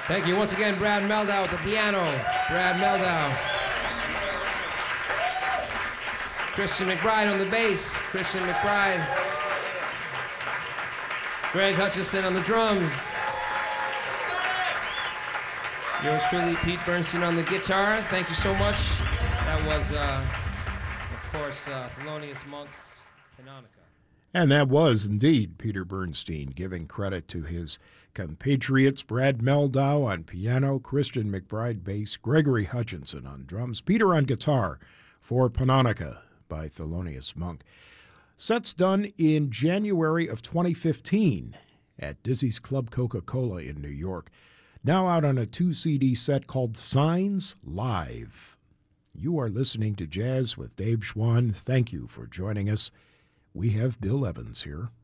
Thank you once again, Brad Meldau at the piano. Brad Meldau. Christian McBride on the bass. Christian McBride. Greg Hutchison on the drums. Yours truly, Pete Bernstein on the guitar. Thank you so much. That was, of course, Thelonious Monk's Canonica. And that was indeed Peter Bernstein, giving credit to his compatriots Brad Meldau on piano, Christian McBride bass, Gregory Hutchinson on drums, Peter on guitar for Panonica by Thelonious Monk. Sets done in January of 2015 at Dizzy's Club Coca-Cola in New York. Now out on a 2-CD set called Signs Live. You are listening to Jazz with Dave Schwann. Thank you for joining us. We have Bill Evans here.